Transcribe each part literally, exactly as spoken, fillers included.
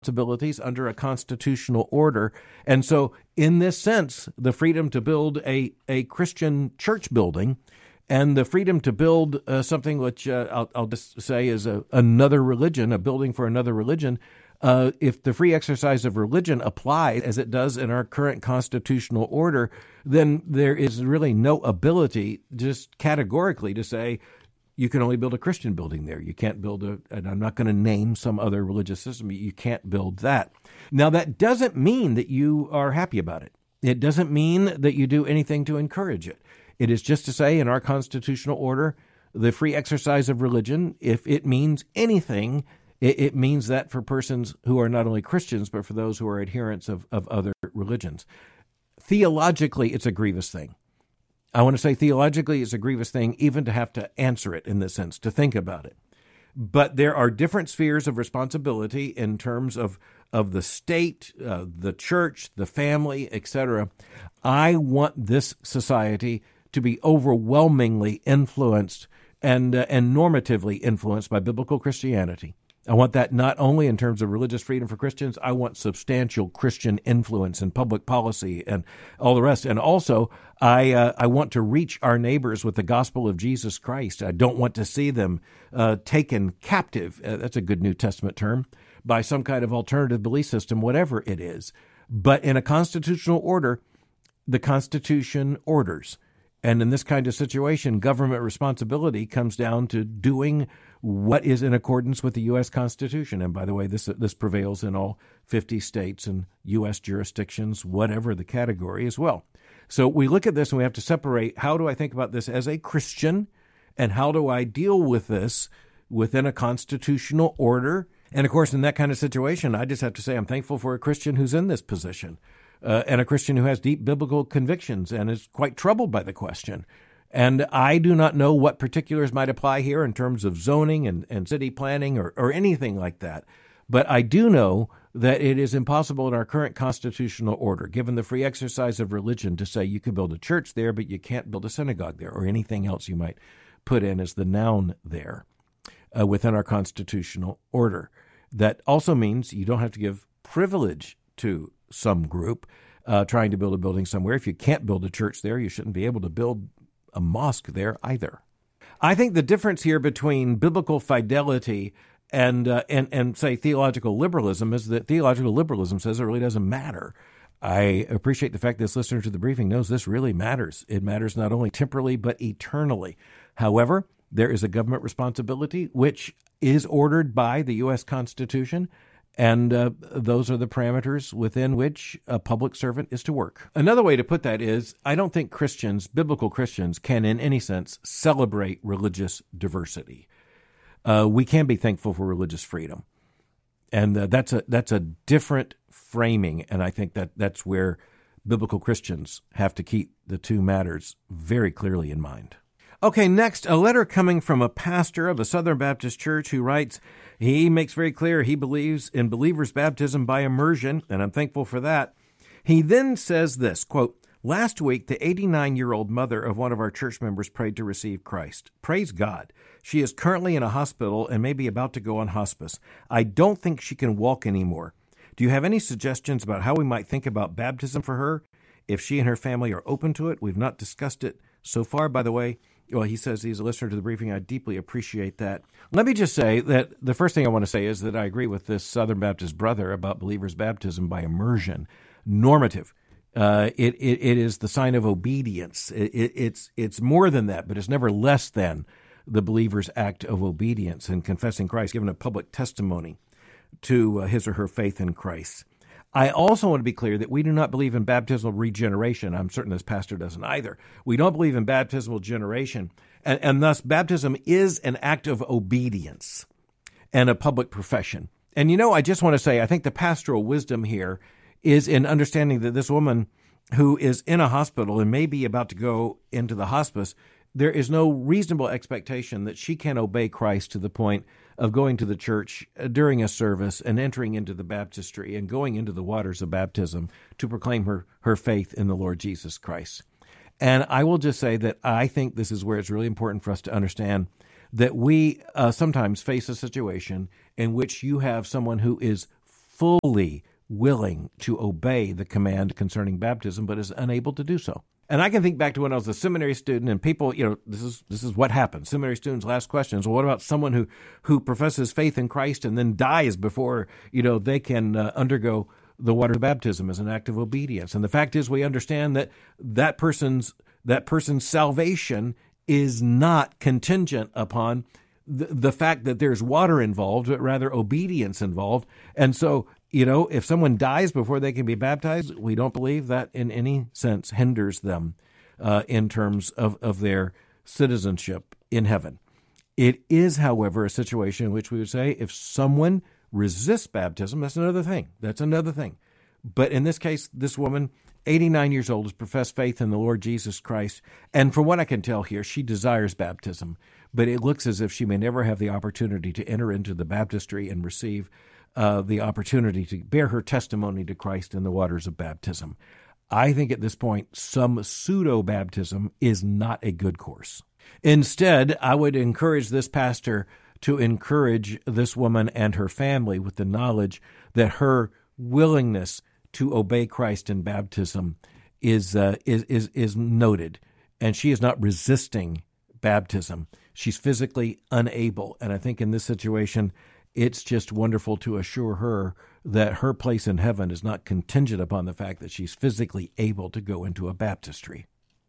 responsibilities under a constitutional order. And so in this sense, the freedom to build a, a Christian church building and the freedom to build uh, something which uh, I'll, I'll just say is a, another religion, a building for another religion, uh, if the free exercise of religion applies as it does in our current constitutional order, then there is really no ability just categorically to say, you can only build a Christian building there. You can't build a, and I'm not going to name some other religious system, you can't build that. Now, that doesn't mean that you are happy about it. It doesn't mean that you do anything to encourage it. It is just to say in our constitutional order, the free exercise of religion, if it means anything, it, it means that for persons who are not only Christians, but for those who are adherents of, of other religions. Theologically, it's a grievous thing. I want to say theologically it's a grievous thing even to have to answer it in this sense, to think about it. But there are different spheres of responsibility in terms of, of the state, uh, the church, the family, et cetera. I want this society to be overwhelmingly influenced and, uh, and normatively influenced by biblical Christianity. I want that not only in terms of religious freedom for Christians, I want substantial Christian influence in public policy and all the rest. And also, I uh, I want to reach our neighbors with the gospel of Jesus Christ. I don't want to see them uh, taken captive, uh, that's a good New Testament term, by some kind of alternative belief system, whatever it is. But in a constitutional order, the Constitution orders. And in this kind of situation, government responsibility comes down to doing what is in accordance with the U S Constitution. And by the way, this this prevails in all fifty states and U S jurisdictions, whatever the category as well. So we look at this and we have to separate, how do I think about this as a Christian, and how do I deal with this within a constitutional order? And of course, in that kind of situation, I just have to say I'm thankful for a Christian who's in this position. Uh, and a Christian who has deep biblical convictions and is quite troubled by the question. And I do not know what particulars might apply here in terms of zoning and, and city planning or, or anything like that. But I do know that it is impossible in our current constitutional order, given the free exercise of religion, to say you can build a church there, but you can't build a synagogue there, or anything else you might put in as the noun there uh, within our constitutional order. That also means you don't have to give privilege to some group uh, trying to build a building somewhere. If you can't build a church there, you shouldn't be able to build a mosque there either. I think the difference here between biblical fidelity and uh, and and say theological liberalism is that theological liberalism says it really doesn't matter. I appreciate the fact this listener to the briefing knows this really matters. It matters not only temporally but eternally. However, there is a government responsibility which is ordered by the U S Constitution. And uh, those are the parameters within which a public servant is to work. Another way to put that is, I don't think Christians, biblical Christians, can in any sense celebrate religious diversity. Uh, we can be thankful for religious freedom. And uh, that's a that's a different framing, and I think that that's where biblical Christians have to keep the two matters very clearly in mind. Okay, next, a letter coming from a pastor of the Southern Baptist Church who writes, he makes very clear he believes in believers' baptism by immersion, and I'm thankful for that. He then says this, quote, last week, the eighty-nine-year-old mother of one of our church members prayed to receive Christ. Praise God. She is currently in a hospital and may be about to go on hospice. I don't think she can walk anymore. Do you have any suggestions about how we might think about baptism for her? If she and her family are open to it, we've not discussed it so far, by the way. Well, he says he's a listener to the briefing. I deeply appreciate that. Let me just say that the first thing I want to say is that I agree with this Southern Baptist brother about believers' baptism by immersion. Normative. Uh, it, it it is the sign of obedience. It, it, it's it's more than that, but it's never less than the believer's act of obedience and confessing Christ, giving a public testimony to uh, his or her faith in Christ. I also want to be clear that we do not believe in baptismal regeneration. I'm certain this pastor doesn't either. We don't believe in baptismal generation, and, and thus baptism is an act of obedience and a public profession. And, you know, I just want to say, I think the pastoral wisdom here is in understanding that this woman who is in a hospital and may be about to go into the hospice, there is no reasonable expectation that she can obey Christ to the point of going to the church during a service and entering into the baptistry and going into the waters of baptism to proclaim her, her faith in the Lord Jesus Christ. And I will just say that I think this is where it's really important for us to understand that we uh, sometimes face a situation in which you have someone who is fully willing to obey the command concerning baptism, but is unable to do so. And I can think back to when I was a seminary student, and people, you know, this is this is what happens. Seminary students last questions. Well, what about someone who who professes faith in Christ and then dies before, you know, they can uh, undergo the water baptism as an act of obedience? And the fact is, we understand that that person's that person's salvation is not contingent upon the, the fact that there's water involved, but rather obedience involved. And so, you know, if someone dies before they can be baptized, we don't believe that in any sense hinders them uh, in terms of, of their citizenship in heaven. It is, however, a situation in which we would say if someone resists baptism, that's another thing. That's another thing. But in this case, this woman, eighty-nine years old, has professed faith in the Lord Jesus Christ. And from what I can tell here, she desires baptism. But it looks as if she may never have the opportunity to enter into the baptistry and receive uh, the opportunity to bear her testimony to Christ in the waters of baptism. I think at this point, some pseudo-baptism is not a good course. Instead, I would encourage this pastor to encourage this woman and her family with the knowledge that her willingness to obey Christ in baptism is uh, is is is noted, and she is not resisting baptism. She's physically unable, and I think in this situation, it's just wonderful to assure her that her place in heaven is not contingent upon the fact that she's physically able to go into a baptistry.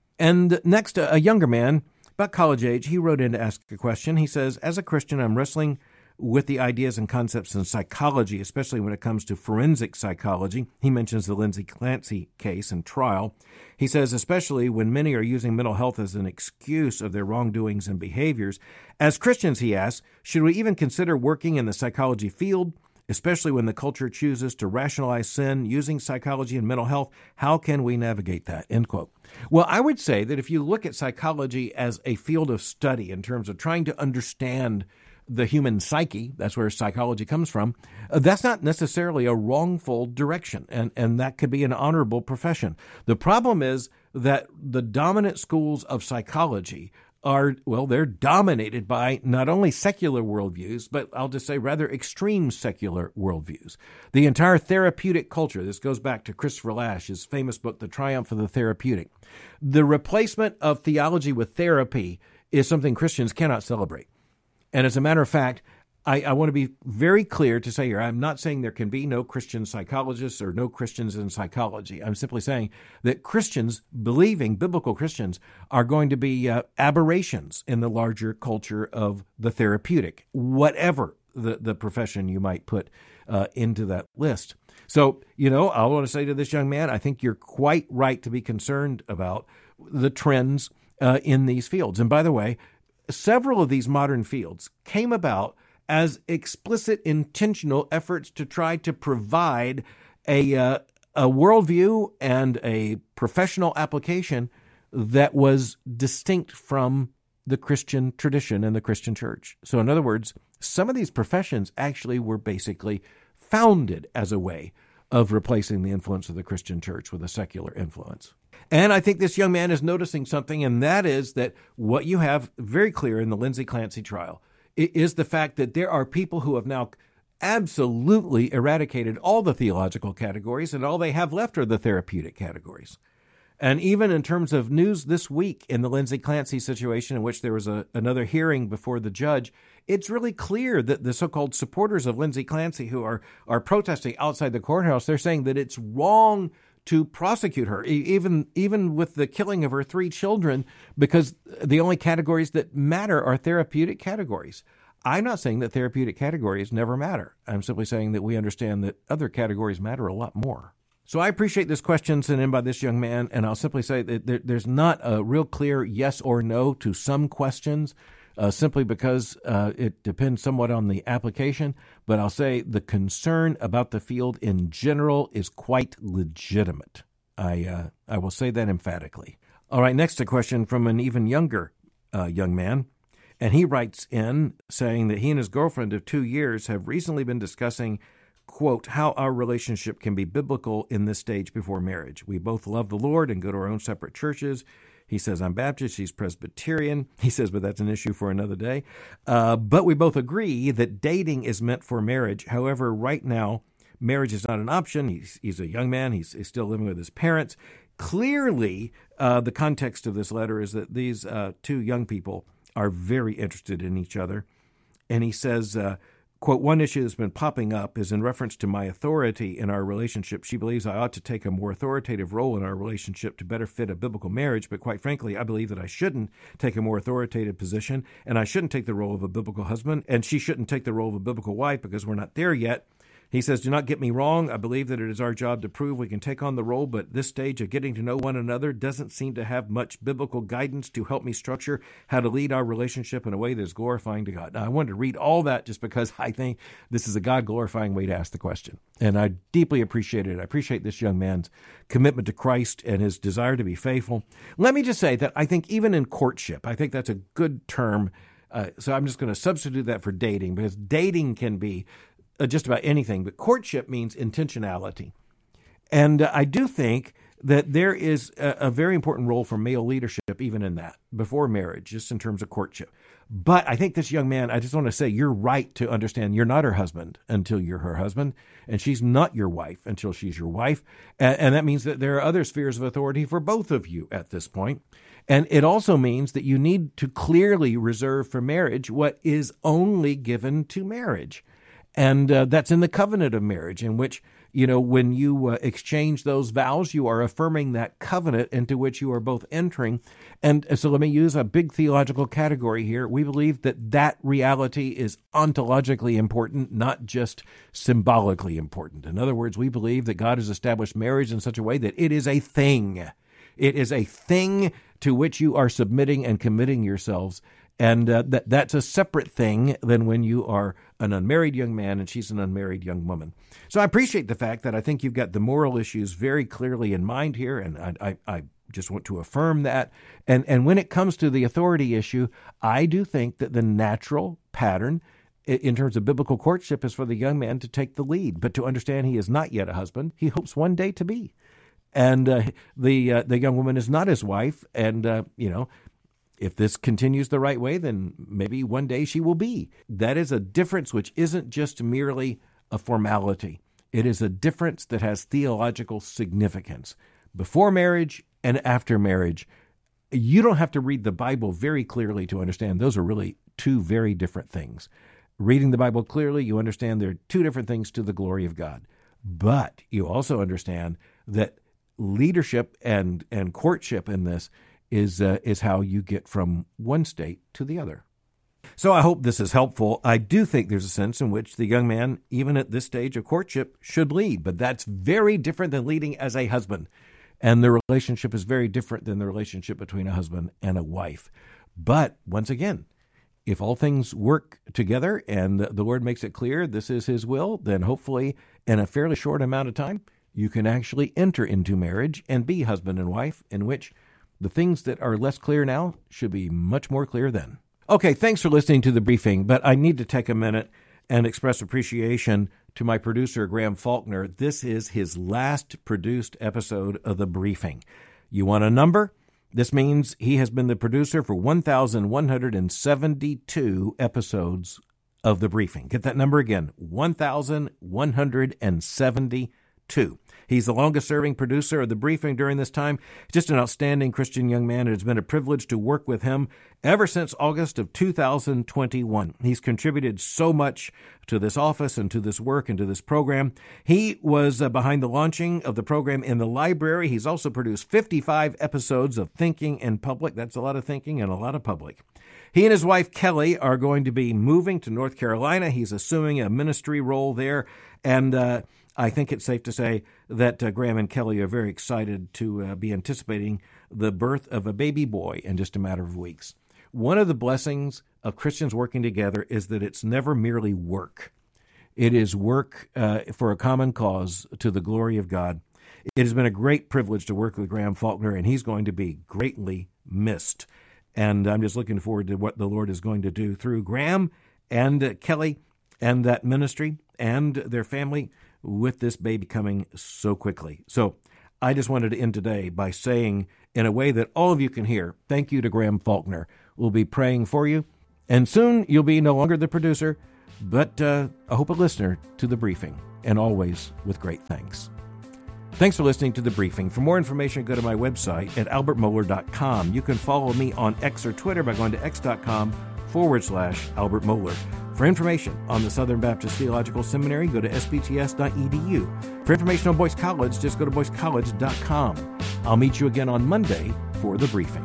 And next, a younger man, about college age, he wrote in to ask a question. He says, as a Christian, I'm wrestling with the ideas and concepts in psychology, especially when it comes to forensic psychology. He mentions the Lindsay Clancy case and trial. He says, especially when many are using mental health as an excuse of their wrongdoings and behaviors. As Christians, he asks, should we even consider working in the psychology field, especially when the culture chooses to rationalize sin using psychology and mental health? How can we navigate that? End quote. Well, I would say that if you look at psychology as a field of study in terms of trying to understand the human psyche, that's where psychology comes from, uh, that's not necessarily a wrongful direction, and, and that could be an honorable profession. The problem is that the dominant schools of psychology are, well, they're dominated by not only secular worldviews, but I'll just say rather extreme secular worldviews. The entire therapeutic culture, this goes back to Christopher Lasch, his famous book, The Triumph of the Therapeutic. The replacement of theology with therapy is something Christians cannot celebrate. And as a matter of fact, I, I want to be very clear to say here, I'm not saying there can be no Christian psychologists or no Christians in psychology. I'm simply saying that Christians, believing biblical Christians, are going to be uh, aberrations in the larger culture of the therapeutic, whatever the, the profession you might put uh, into that list. So, you know, I want to say to this young man, I think you're quite right to be concerned about the trends uh, in these fields. And by the way, several of these modern fields came about as explicit, intentional efforts to try to provide a uh, a worldview and a professional application that was distinct from the Christian tradition and the Christian church. So in other words, some of these professions actually were basically founded as a way of replacing the influence of the Christian church with a secular influence. And I think this young man is noticing something, and that is that what you have very clear in the Lindsay Clancy trial is the fact that there are people who have now absolutely eradicated all the theological categories, and all they have left are the therapeutic categories. And even in terms of news this week in the Lindsay Clancy situation, in which there was a, another hearing before the judge, it's really clear that the so-called supporters of Lindsay Clancy who are, are protesting outside the courthouse, they're saying that it's wrong to prosecute her, even even with the killing of her three children, because the only categories that matter are therapeutic categories. I'm not saying that therapeutic categories never matter. I'm simply saying that we understand that other categories matter a lot more. So I appreciate this question sent in by this young man, and I'll simply say that there, there's not a real clear yes or no to some questions, uh, simply because uh, it depends somewhat on the application. But I'll say the concern about the field in general is quite legitimate. I uh, I will say that emphatically. All right, next a question from an even younger uh, young man. And he writes in saying that he and his girlfriend of two years have recently been discussing, quote, how our relationship can be biblical in this stage before marriage. We both love the Lord and go to our own separate churches. He says, I'm Baptist, she's Presbyterian. He says, but that's an issue for another day. Uh, but we both agree that dating is meant for marriage. However, right now, marriage is not an option. He's, he's a young man. He's, he's still living with his parents. Clearly, uh, the context of this letter is that these uh, two young people are very interested in each other. And he says, uh, quote, one issue that's been popping up is in reference to my authority in our relationship. She believes I ought to take a more authoritative role in our relationship to better fit a biblical marriage. But quite frankly, I believe that I shouldn't take a more authoritative position, and I shouldn't take the role of a biblical husband, and she shouldn't take the role of a biblical wife because we're not there yet. He says, do not get me wrong. I believe that it is our job to prove we can take on the role, but this stage of getting to know one another doesn't seem to have much biblical guidance to help me structure how to lead our relationship in a way that is glorifying to God. Now, I wanted to read all that just because I think this is a God-glorifying way to ask the question. And I deeply appreciate it. I appreciate this young man's commitment to Christ and his desire to be faithful. Let me just say that I think even in courtship, I think that's a good term. Uh, so I'm just going to substitute that for dating, because dating can be Uh, just about anything, but courtship means intentionality. And uh, I do think that there is a, a very important role for male leadership even in that, before marriage, just in terms of courtship. But I think this young man, I just want to say, you're right to understand you're not her husband until you're her husband, and she's not your wife until she's your wife. And, and that means that there are other spheres of authority for both of you at this point. And it also means that you need to clearly reserve for marriage what is only given to marriage. And uh, that's in the covenant of marriage, in which, you know, when you uh, exchange those vows, you are affirming that covenant into which you are both entering. And so let me use a big theological category here. We believe that that reality is ontologically important, not just symbolically important. In other words, we believe that God has established marriage in such a way that it is a thing. It is a thing to which you are submitting and committing yourselves. And uh, that that's a separate thing than when you are an unmarried young man and she's an unmarried young woman. So I appreciate the fact that I think you've got the moral issues very clearly in mind here, and I, I, I just want to affirm that. And, and when it comes to the authority issue, I do think that the natural pattern in terms of biblical courtship is for the young man to take the lead, but to understand he is not yet a husband. He hopes one day to be. And uh, the uh, the young woman is not his wife, and, uh, you know, if this continues the right way, then maybe one day she will be. That is a difference which isn't just merely a formality. It is a difference that has theological significance. Before marriage and after marriage, you don't have to read the Bible very clearly to understand those are really two very different things. Reading the Bible clearly, you understand there are two different things to the glory of God. But you also understand that leadership and, and courtship in this is uh, is how you get from one state to the other. So I hope this is helpful. I do think there's a sense in which the young man, even at this stage of courtship, should lead, but that's very different than leading as a husband. And the relationship is very different than the relationship between a husband and a wife. But once again, if all things work together and the Lord makes it clear this is his will, then hopefully in a fairly short amount of time, you can actually enter into marriage and be husband and wife, in which the things that are less clear now should be much more clear then. Okay, thanks for listening to the briefing, but I need to take a minute and express appreciation to my producer, Graham Faulkner. This is his last produced episode of the briefing. You want a number? This means he has been the producer for one thousand one hundred seventy-two episodes of the briefing. Get that number again, one thousand one hundred seventy-two. He's the longest-serving producer of the briefing during this time. Just an outstanding Christian young man. It has been a privilege to work with him ever since August of two thousand twenty-one. He's contributed so much to this office and to this work and to this program. He was uh, behind the launching of the program in the library. He's also produced fifty-five episodes of Thinking in Public. That's a lot of thinking and a lot of public. He and his wife, Kelly, are going to be moving to North Carolina. He's assuming a ministry role there, and uh, I think it's safe to say that uh, Graham and Kelly are very excited to uh, be anticipating the birth of a baby boy in just a matter of weeks. One of the blessings of Christians working together is that it's never merely work. It is work uh, for a common cause to the glory of God. It has been a great privilege to work with Graham Faulkner, and he's going to be greatly missed. And I'm just looking forward to what the Lord is going to do through Graham and uh, Kelly and that ministry and their family with this baby coming so quickly. So I just wanted to end today by saying, in a way that all of you can hear, thank you to Graham Faulkner. We'll be praying for you, and soon you'll be no longer the producer, but uh, I hope a listener to the briefing, and always with great thanks. Thanks for listening to The Briefing. For more information, go to my website at albert mohler dot com. You can follow me on X or Twitter by going to x.com forward slash Albert Mohler. For information on the Southern Baptist Theological Seminary, go to s b t s dot e d u. For information on Boyce College, just go to boyce college dot com. I'll meet you again on Monday for The Briefing.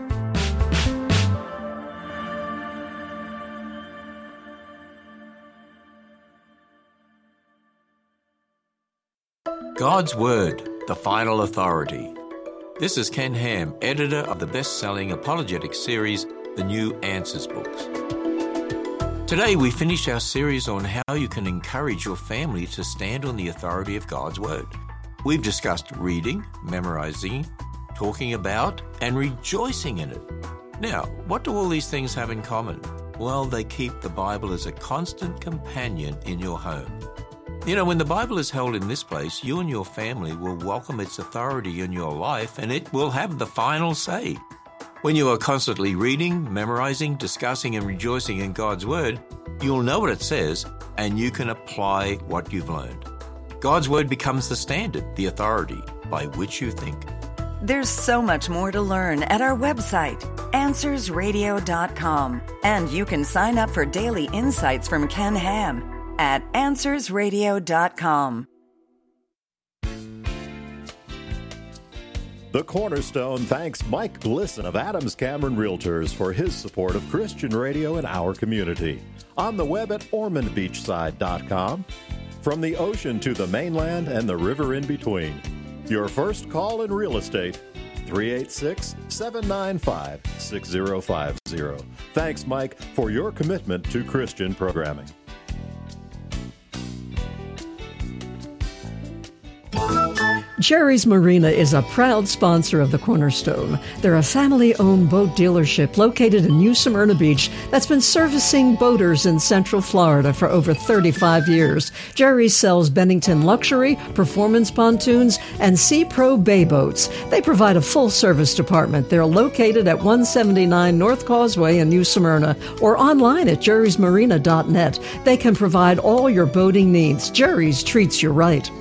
God's Word, the final authority. This is Ken Ham, editor of the best-selling apologetic series, The New Answers books. Today we finish our series on how you can encourage your family to stand on the authority of God's Word. We've discussed reading, memorizing, talking about, and rejoicing in it. Now, what do all these things have in common? Well, they keep the Bible as a constant companion in your home. You know, when the Bible is held in this place, you and your family will welcome its authority in your life, and it will have the final say. When you are constantly reading, memorizing, discussing, and rejoicing in God's Word, you'll know what it says, and you can apply what you've learned. God's Word becomes the standard, the authority, by which you think. There's so much more to learn at our website, answers radio dot com, and you can sign up for daily insights from Ken Ham at answers radio dot com. The Cornerstone thanks Mike Glisson of Adams Cameron Realtors for his support of Christian radio in our community. On the web at ormond beachside dot com. From the ocean to the mainland and the river in between. Your first call in real estate, three eight six, seven nine five, six zero five zero. Thanks, Mike, for your commitment to Christian programming. Jerry's Marina is a proud sponsor of the Cornerstone. They're a family-owned boat dealership located in New Smyrna Beach that's been servicing boaters in Central Florida for over thirty-five years. Jerry's sells Bennington Luxury, Performance Pontoons, and Sea Pro Bay Boats. They provide a full-service department. They're located at one seventy-nine North Causeway in New Smyrna or online at jerrys marina dot net. They can provide all your boating needs. Jerry's treats you right.